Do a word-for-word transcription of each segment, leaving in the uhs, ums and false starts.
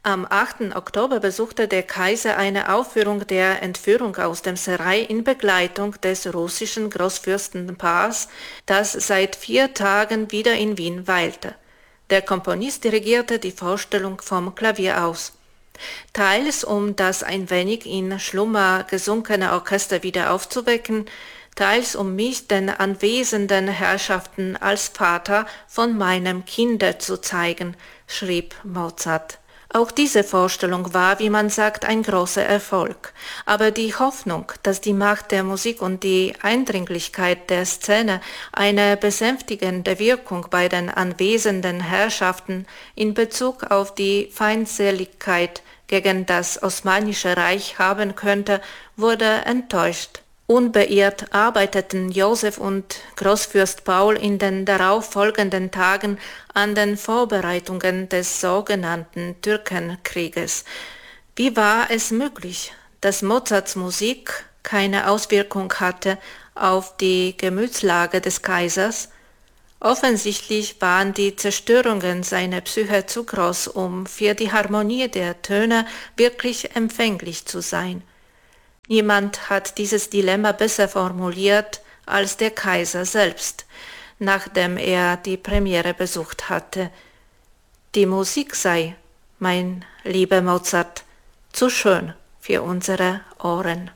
Am achten Oktober besuchte der Kaiser eine Aufführung der Entführung aus dem Serail in Begleitung des russischen Großfürstenpaars, das seit vier Tagen wieder in Wien weilte. Der Komponist dirigierte die Vorstellung vom Klavier aus. Teils um das ein wenig in Schlummer gesunkene Orchester wieder aufzuwecken, teils um mich den anwesenden Herrschaften als Vater von meinem Kinde zu zeigen, schrieb Mozart. Auch diese Vorstellung war, wie man sagt, ein großer Erfolg. Aber die Hoffnung, dass die Macht der Musik und die Eindringlichkeit der Szene eine besänftigende Wirkung bei den anwesenden Herrschaften in Bezug auf die Feindseligkeit gegen das Osmanische Reich haben könnte, wurde enttäuscht. Unbeirrt arbeiteten Josef und Großfürst Paul in den darauffolgenden Tagen an den Vorbereitungen des sogenannten Türkenkrieges. Wie war es möglich, dass Mozarts Musik keine Auswirkung hatte auf die Gemütslage des Kaisers? Offensichtlich waren die Zerstörungen seiner Psyche zu groß, um für die Harmonie der Töne wirklich empfänglich zu sein. Niemand hat dieses Dilemma besser formuliert als der Kaiser selbst, nachdem er die Premiere besucht hatte. Die Musik sei, mein lieber Mozart, zu schön für unsere Ohren.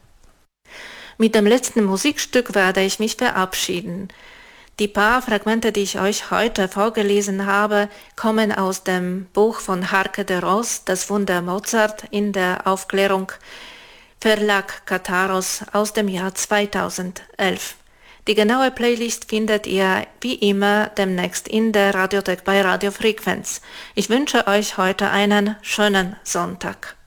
Mit dem letzten Musikstück werde ich mich verabschieden. Die paar Fragmente, die ich euch heute vorgelesen habe, kommen aus dem Buch von Harke de Ros, Das Wunder Mozart in der Aufklärung, Verlag Katharos aus dem Jahr zweitausendelf. Die genaue Playlist findet ihr wie immer demnächst in der Radiothek bei Radio Frequenz. Ich wünsche euch heute einen schönen Sonntag.